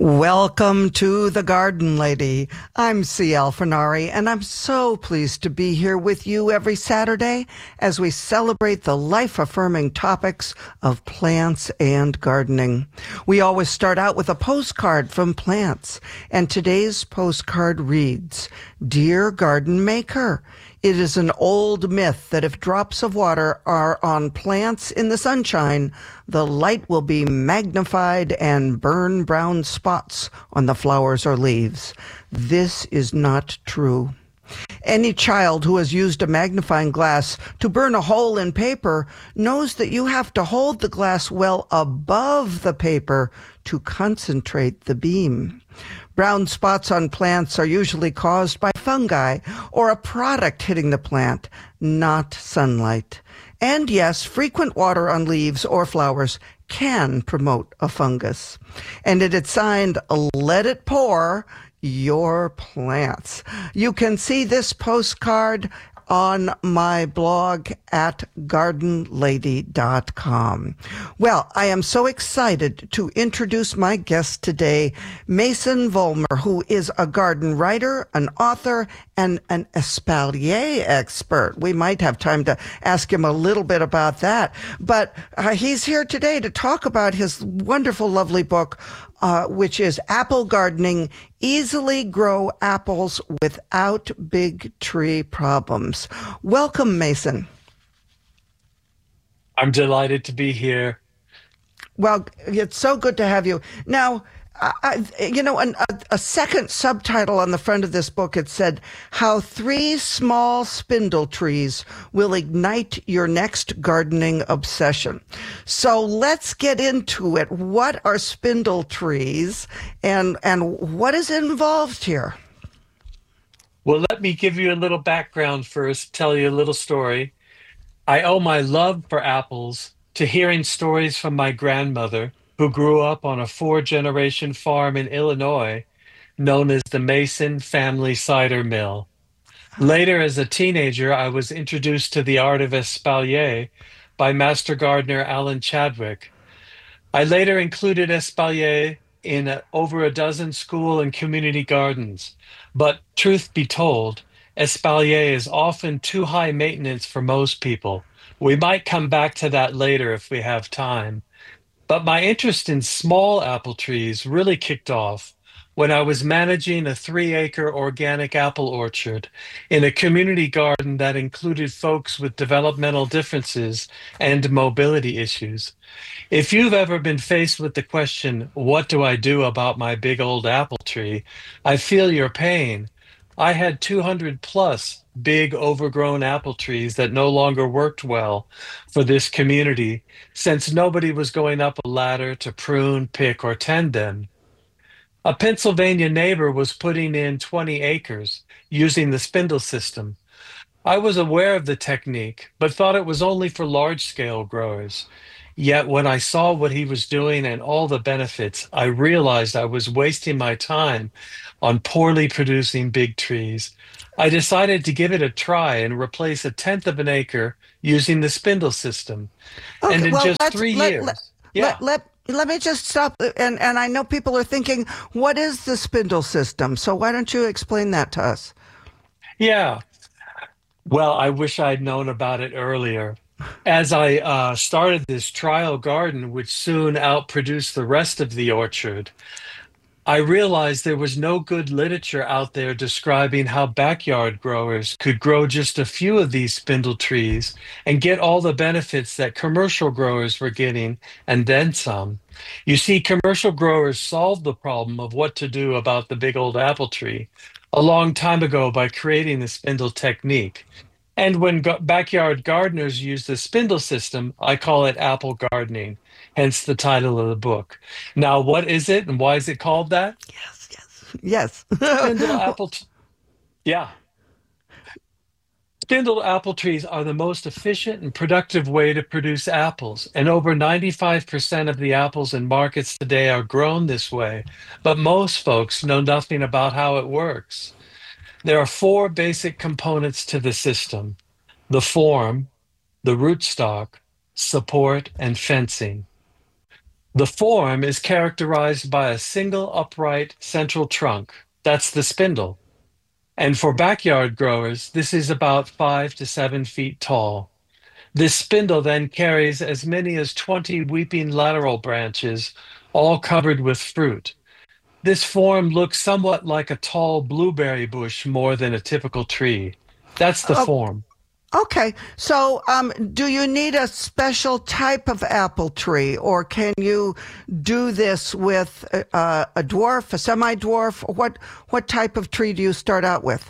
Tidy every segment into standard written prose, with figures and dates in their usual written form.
Welcome to The Garden Lady. I'm C.L. Fernari, and I'm so pleased to be here with you every Saturday as we celebrate the life-affirming topics of plants and gardening. We always start out with a postcard from plants, and today's postcard reads, Dear Garden Maker, it is an old myth that if drops of water are on plants in the sunshine, the light will be magnified and burn brown spots on the flowers or leaves. This is not true. Any child who has used a magnifying glass to burn a hole in paper knows that you have to hold the glass well above the paper to concentrate the beam. Brown spots on plants are usually caused by fungi or a product hitting the plant, not sunlight. And yes, frequent water on leaves or flowers can promote a fungus. And it is signed, Let It Pour, Your Plants. You can see this postcard on my blog at gardenlady.com. Well, I am so excited to introduce my guest today, Mason Vollmer, who is a garden writer, an author, and an espalier expert. We might have time to ask him a little bit about that. But he's here today to talk about his wonderful, lovely book, which is Apple Gardening, Easily Grow Apples Without Big Tree Problems. Welcome, Mason. I'm delighted to be here. Well, it's so good to have you. Now, a second subtitle on the front of this book, it said, How 3 Small Spindle Trees Will Ignite Your Next Gardening Obsession. So let's get into it. What are spindle trees and what is involved here? Well, let me give you a little background first, tell you a little story. I owe my love for apples to hearing stories from my grandmother, who grew up on a 4-generation farm in Illinois known as the Mason Family Cider Mill. Later, as a teenager, I was introduced to the art of espalier by master gardener Alan Chadwick. I later included espalier in over a dozen school and community gardens. But truth be told, espalier is often too high maintenance for most people. We might come back to that later if we have time. But my interest in small apple trees really kicked off when I was managing a 3-acre organic apple orchard in a community garden that included folks with developmental differences and mobility issues. If you've ever been faced with the question, what do I do about my big old apple tree? I feel your pain. I had 200 plus big overgrown apple trees that no longer worked well for this community since nobody was going up a ladder to prune, pick, or tend them. A Pennsylvania neighbor was putting in 20 acres using the spindle system. I was aware of the technique, but thought it was only for large-scale growers. Yet when I saw what he was doing and all the benefits, I realized I was wasting my time on poorly producing big trees. I decided to give it a try and replace 1/10 of an acre using the spindle system. Okay, And in well, just 3 years, yeah. let me just stop. And I know people are thinking, what is the spindle system? So why don't you explain that to us? Yeah. Well, I wish I'd known about it earlier. As I started this trial garden, which soon outproduced the rest of the orchard, I realized there was no good literature out there describing how backyard growers could grow just a few of these spindle trees and get all the benefits that commercial growers were getting, and then some. You see, commercial growers solved the problem of what to do about the big old apple tree a long time ago by creating the spindle technique. And when backyard gardeners use the spindle system, I call it apple gardening, hence the title of the book. Now, what is it and why is it called that? Yes. Spindle apple, yeah. Spindle apple trees are the most efficient and productive way to produce apples, and over 95% of the apples in markets today are grown this way, but most folks know nothing about how it works. There are 4 basic components to the system: the form, the rootstock, support, and fencing. The form is characterized by a single upright central trunk. That's the spindle. And for backyard growers, this is about 5 to 7 feet tall. This spindle then carries as many as 20 weeping lateral branches, all covered with fruit. This form looks somewhat like a tall blueberry bush more than a typical tree. That's the Oh, form. okay. So, do you need a special type of apple tree, or can you do this with a dwarf, a semi-dwarf? What type of tree do you start out with?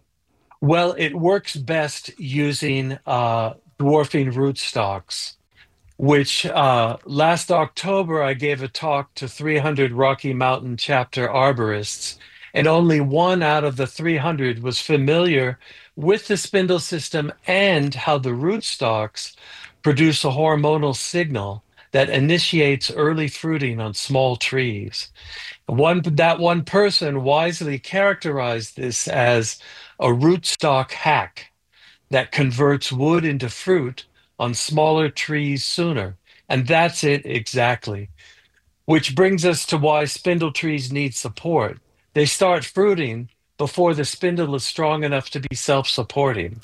Well, it works best using dwarfing rootstocks, which last October I gave a talk to 300 Rocky Mountain chapter arborists, and only one out of the 300 was familiar with the spindle system and how the rootstocks produce a hormonal signal that initiates early fruiting on small trees. That one person wisely characterized this as a rootstock hack that converts wood into fruit on smaller trees sooner. And that's it exactly. Which brings us to why spindle trees need support. They start fruiting before the spindle is strong enough to be self-supporting.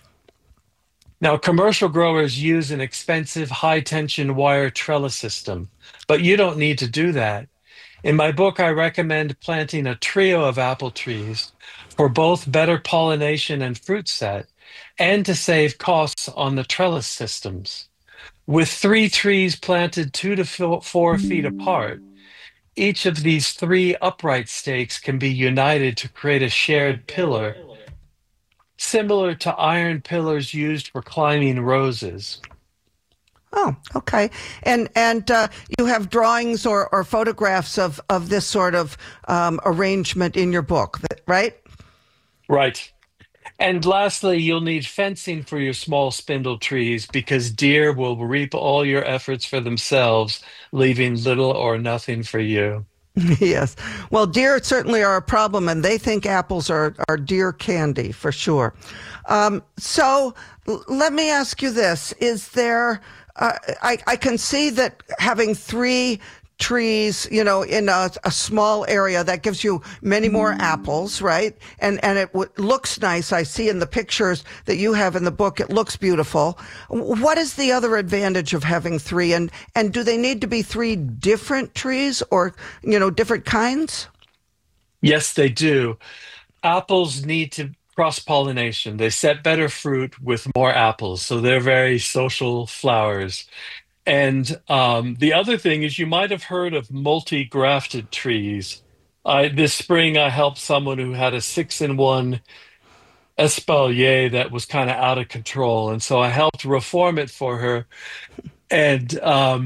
Now, commercial growers use an expensive high tension wire trellis system, but you don't need to do that. In my book, I recommend planting a trio of apple trees for both better pollination and fruit set, and to save costs on the trellis systems. With 3 trees planted 2 to 4 feet apart, each of these 3 upright stakes can be united to create a shared pillar, similar to iron pillars used for climbing roses. Oh, okay. And you have drawings or photographs of this sort of arrangement in your book, right? Right. And lastly, you'll need fencing for your small spindle trees because deer will reap all your efforts for themselves, leaving little or nothing for you. Yes. Well, deer certainly are a problem, and they think apples are deer candy for sure. Let me ask you this. Is there, I can see that having 3 trees, in a small area, that gives you many more apples, right? And it looks nice. I see in the pictures that you have in the book, it looks beautiful. What is the other advantage of having 3? And do they need to be 3 different trees or, different kinds? Yes, they do. Apples need to cross pollination. They set better fruit with more apples, so they're very social flowers. And the other thing is, you might have heard of multi-grafted trees. This spring, I helped someone who had a 6-in-1 espalier that was kind of out of control, and so I helped reform it for her. And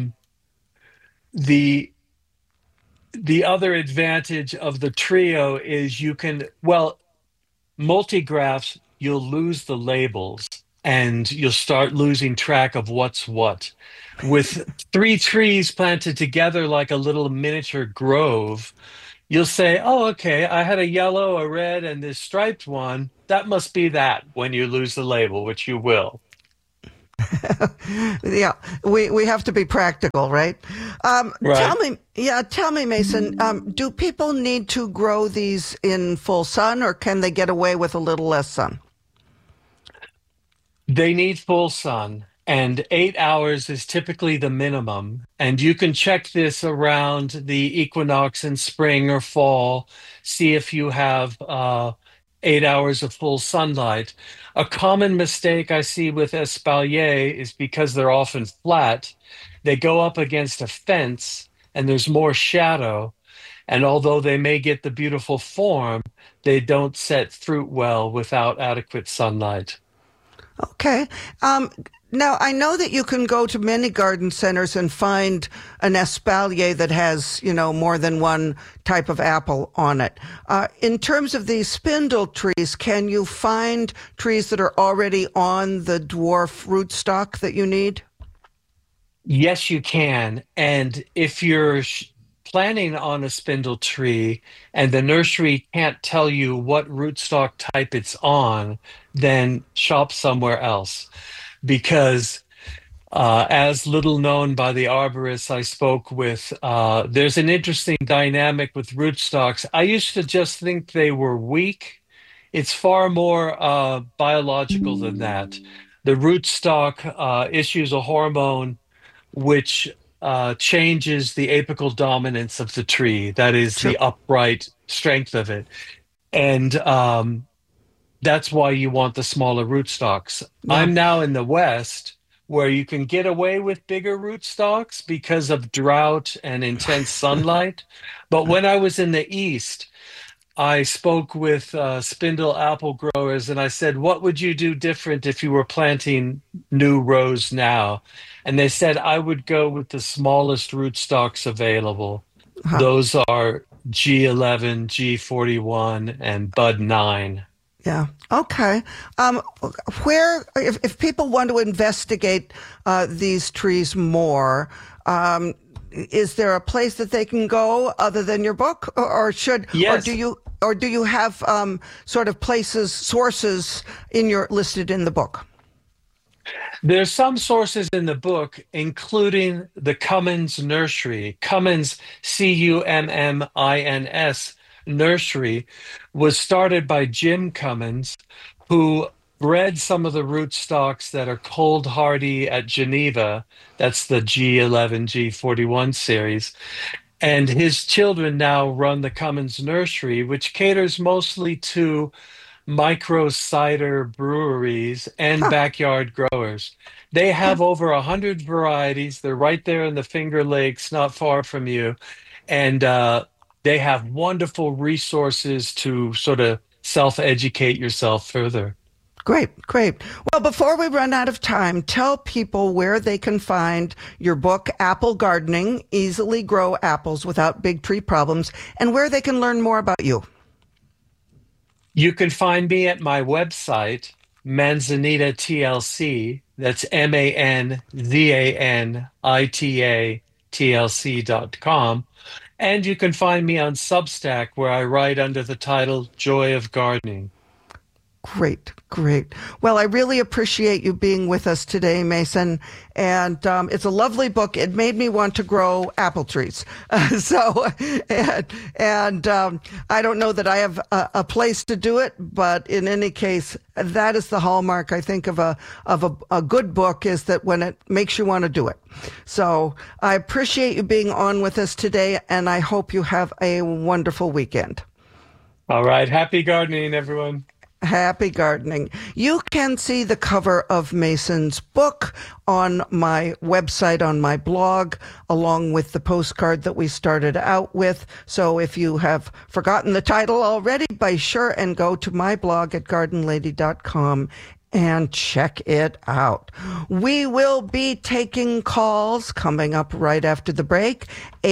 the the other advantage of the trio is you can, well, multi-graphs, you'll lose the labels and you'll start losing track of what's what. With 3 trees planted together like a little miniature grove, you'll say, oh, okay, I had a yellow, a red, and this striped one. That must be that when you lose the label, which you will. Yeah, we have to be practical, right? Right. Tell me, Mason, do people need to grow these in full sun, or can they get away with a little less sun? They need full sun, and 8 hours is typically the minimum. And you can check this around the equinox in spring or fall, see if you have 8 hours of full sunlight. A common mistake I see with espalier is because they're often flat, they go up against a fence and there's more shadow. And although they may get the beautiful form, they don't set fruit well without adequate sunlight. Okay. Now, I know that you can go to many garden centers and find an espalier that has, more than one type of apple on it. In terms of these spindle trees, can you find trees that are already on the dwarf rootstock that you need? Yes, you can. And if you're planning on a spindle tree and the nursery can't tell you what rootstock type it's on, then shop somewhere else because As little known by the arborists I spoke with, there's an interesting dynamic with rootstocks. I used to just think they were weak. It's far more biological than that. The rootstock issues a hormone which changes the apical dominance of the tree. That is Sure. the upright strength of it. And that's why you want the smaller rootstocks. Yeah. I'm now in the West where you can get away with bigger rootstocks because of drought and intense sunlight. But when I was in the East, I spoke with spindle apple growers and I said, what would you do different if you were planting new rows now? And they said, I would go with the smallest rootstocks available. Huh. Those are G11, G41, and Bud 9. Yeah. Okay. If people want to investigate these trees more, is there a place that they can go other than your book, Yes. or do you have sort of sources listed in the book? There's some sources in the book, including the Cummins Nursery. Cummins, Cummins Nursery, was started by Jim Cummins, who bred some of the rootstocks that are cold hardy at Geneva. That's the G11, G41 series. And his children now run the Cummins Nursery, which caters mostly to micro cider breweries and backyard growers. They have over 100 varieties. They're right there in the Finger Lakes, not far from you. And they have wonderful resources to sort of self-educate yourself further. Great. Well, before we run out of time, tell people where they can find your book, Apple Gardening, Easily Grow Apples Without Big Tree Problems, and where they can learn more about you. You can find me at my website, Manzanita TLC. That's MANZANITA.TLC.com. And you can find me on Substack, where I write under the title Joy of Gardening. Great. Well, I really appreciate you being with us today, Mason. And it's a lovely book. It made me want to grow apple trees. I don't know that I have a place to do it, but in any case, that is the hallmark, I think, of a good book, is that when it makes you want to do it. So I appreciate you being on with us today, and I hope you have a wonderful weekend. All right. Happy gardening, everyone. Happy gardening. You can see the cover of Mason's book on my website, on my blog, along with the postcard that we started out with. So if you have forgotten the title already, be sure and go to my blog at gardenlady.com and check it out. We will be taking calls coming up right after the break.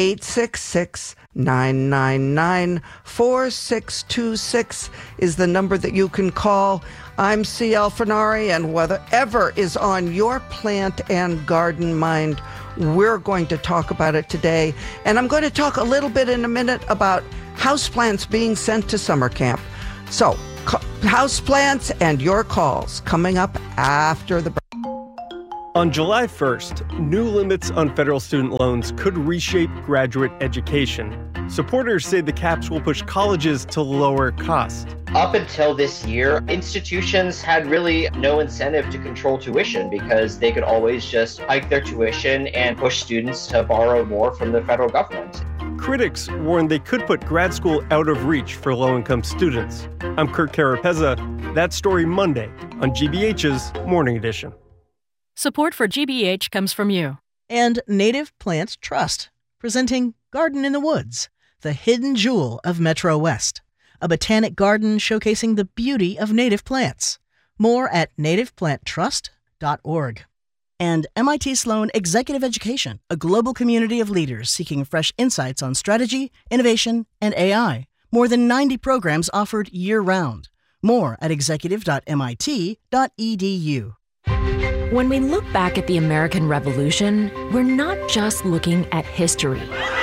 866-999-4626 is the number that you can call. I'm C.L. Fernari, and whatever is on your plant and garden mind, we're going to talk about it today. And I'm going to talk a little bit in a minute about houseplants being sent to summer camp. So, houseplants and your calls coming up after the break. On July 1st, new limits on federal student loans could reshape graduate education. Supporters say the caps will push colleges to lower costs. Up until this year, institutions had really no incentive to control tuition because they could always just hike their tuition and push students to borrow more from the federal government. Critics warn they could put grad school out of reach for low-income students. I'm Kurt Carapezza. That story Monday on GBH's Morning Edition. Support for GBH comes from you. And Native Plants Trust, presenting Garden in the Woods, the hidden jewel of Metro West, a botanic garden showcasing the beauty of native plants. More at nativeplanttrust.org. And MIT Sloan Executive Education, a global community of leaders seeking fresh insights on strategy, innovation, and AI. More than 90 programs offered year-round. More at executive.mit.edu. When we look back at the American Revolution, we're not just looking at history.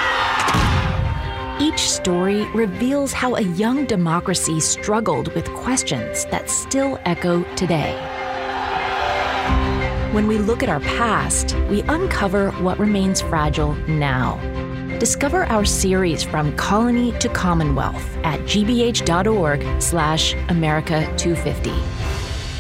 Each story reveals how a young democracy struggled with questions that still echo today. When we look at our past, we uncover what remains fragile now. Discover our series From Colony to Commonwealth at gbh.org/America250.